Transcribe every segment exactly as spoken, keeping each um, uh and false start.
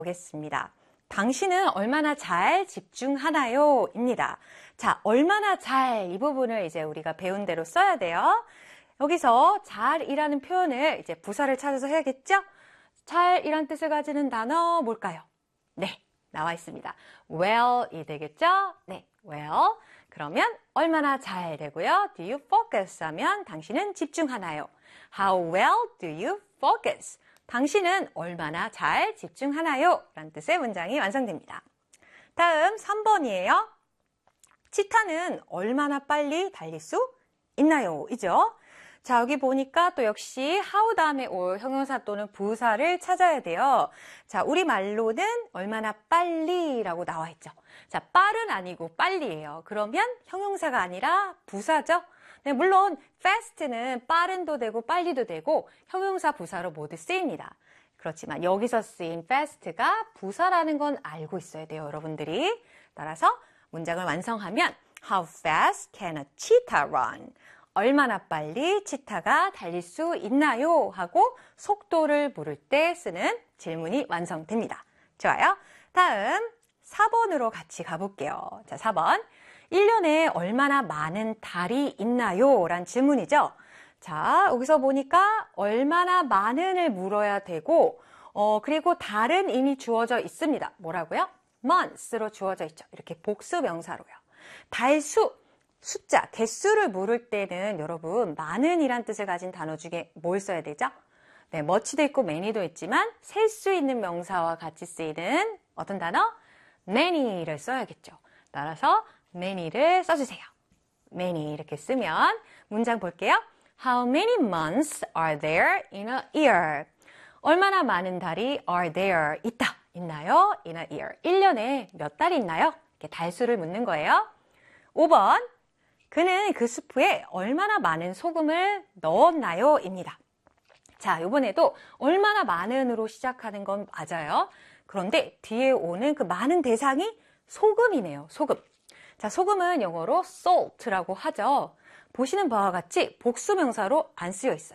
보겠습니다. 당신은 얼마나 잘 집중하나요? 입니다. 자, 얼마나 잘 이 부분을 이제 우리가 배운 대로 써야 돼요. 여기서 잘이라는 표현을 이제 부사를 찾아서 해야겠죠? 잘이란 뜻을 가지는 단어 뭘까요? 네, 나와 있습니다. well이 되겠죠? 네, well. 그러면 얼마나 잘 되고요. Do you focus 하면 당신은 집중하나요? How well do you focus? 당신은 얼마나 잘 집중하나요? 라는 뜻의 문장이 완성됩니다. 다음 삼 번이에요. 치타는 얼마나 빨리 달릴 수 있나요? 이죠? 자, 여기 보니까 또 역시 how 다음에 올 형용사 또는 부사를 찾아야 돼요. 자, 우리말로는 얼마나 빨리라고 나와 있죠. 자, 빠른 아니고 빨리예요. 그러면 형용사가 아니라 부사죠. 네, 물론 fast는 빠른도 되고 빨리도 되고 형용사 부사로 모두 쓰입니다. 그렇지만 여기서 쓰인 fast가 부사라는 건 알고 있어야 돼요, 여러분들이. 따라서 문장을 완성하면 How fast can a cheetah run? 얼마나 빨리 치타가 달릴 수 있나요? 하고 속도를 물을 때 쓰는 질문이 완성됩니다. 좋아요. 다음 사 번으로 같이 가볼게요. 자, 사 번. 일 년에 얼마나 많은 달이 있나요? 란 질문이죠. 자, 여기서 보니까 얼마나 많은을 물어야 되고 어, 그리고 달은 이미 주어져 있습니다. 뭐라고요? months로 주어져 있죠. 이렇게 복수 명사로요. 달수, 숫자, 개수를 물을 때는 여러분 많은이란 뜻을 가진 단어 중에 뭘 써야 되죠? 네, much도 있고 many도 있지만 셀 수 있는 명사와 같이 쓰이는 어떤 단어? many를 써야겠죠. 따라서 many를 써주세요. many 이렇게 쓰면 문장 볼게요. How many months are there in a year? 얼마나 많은 달이 are there? 있다. 있나요? in a year. 일 년에 몇 달이 있나요? 이렇게 달수를 묻는 거예요. 오 번. 그는 그 수프에 얼마나 많은 소금을 넣었나요? 입니다. 자, 이번에도 얼마나 많은으로 시작하는 건 맞아요. 그런데 뒤에 오는 그 많은 대상이 소금이네요. 소금. 자, 소금은 영어로 salt라고 하죠. 보시는 바와 같이 복수명사로 안 쓰여 있어요.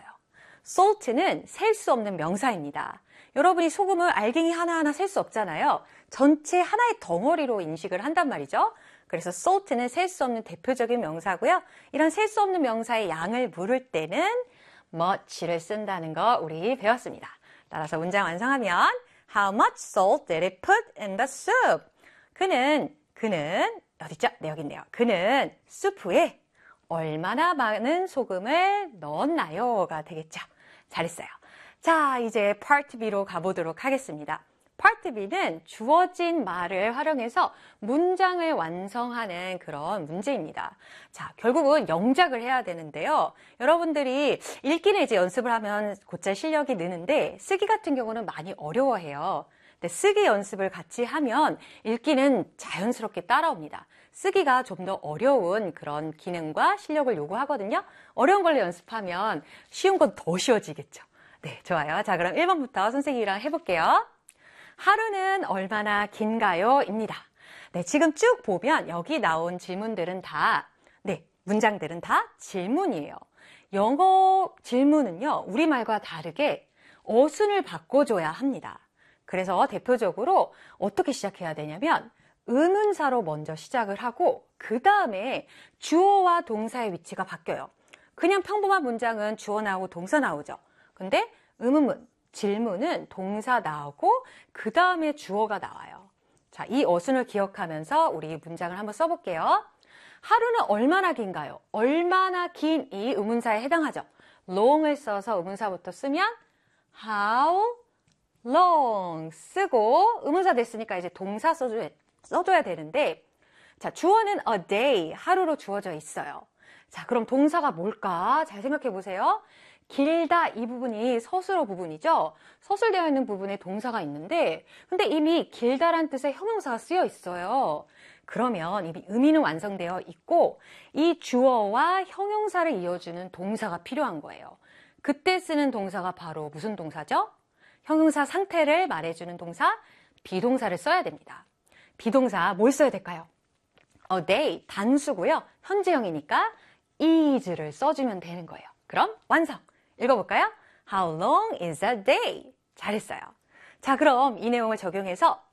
salt는 셀 수 없는 명사입니다. 여러분이 소금을 알갱이 하나하나 셀 수 없잖아요. 전체 하나의 덩어리로 인식을 한단 말이죠. 그래서 salt는 셀 수 없는 대표적인 명사고요. 이런 셀 수 없는 명사의 양을 물을 때는 much를 쓴다는 거 우리 배웠습니다. 따라서 문장 완성하면 How much salt did it put in the soup? 그는, 그는, 어딨죠? 네, 여기 있네요. 그는 수프에 얼마나 많은 소금을 넣었나요?가 되겠죠. 잘했어요. 자, 이제 파트 B로 가보도록 하겠습니다. 파트 B는 주어진 말을 활용해서 문장을 완성하는 그런 문제입니다. 자, 결국은 영작을 해야 되는데요. 여러분들이 읽기는 이제 연습을 하면 곧잘 실력이 느는데 쓰기 같은 경우는 많이 어려워해요. 근데 쓰기 연습을 같이 하면 읽기는 자연스럽게 따라옵니다. 쓰기가 좀 더 어려운 그런 기능과 실력을 요구하거든요. 어려운 걸로 연습하면 쉬운 건 더 쉬워지겠죠. 네, 좋아요. 자, 그럼 일 번부터 선생님이랑 해볼게요. 하루는 얼마나 긴가요? 입니다. 네, 지금 쭉 보면 여기 나온 질문들은 다, 네, 문장들은 다 질문이에요. 영어 질문은요, 우리말과 다르게 어순을 바꿔줘야 합니다. 그래서 대표적으로 어떻게 시작해야 되냐면 의문사로 먼저 시작을 하고 그 다음에 주어와 동사의 위치가 바뀌어요. 그냥 평범한 문장은 주어 나오고 동사 나오죠. 근데 의문문, 질문은 동사 나오고 그 다음에 주어가 나와요. 자, 이 어순을 기억하면서 우리 문장을 한번 써볼게요. 하루는 얼마나 긴가요? 얼마나 긴 이 의문사에 해당하죠. long을 써서 의문사부터 쓰면 how long 쓰고 의문사 됐으니까 이제 동사 써줘야, 써줘야 되는데 자, 주어는 a day, 하루로 주어져 있어요. 자, 그럼 동사가 뭘까? 잘 생각해 보세요. 길다 이 부분이 서술어 부분이죠. 서술되어 있는 부분에 동사가 있는데 근데 이미 길다란 뜻의 형용사가 쓰여 있어요. 그러면 이미 의미는 완성되어 있고 이 주어와 형용사를 이어주는 동사가 필요한 거예요. 그때 쓰는 동사가 바로 무슨 동사죠? 형용사 상태를 말해주는 동사 비동사를 써야 됩니다. 비동사 뭘 써야 될까요? a day 단수고요. 현재형이니까 is를 써주면 되는 거예요. 그럼 완성! 읽어볼까요? How long is a day? 잘했어요. 자, 그럼 이 내용을 적용해서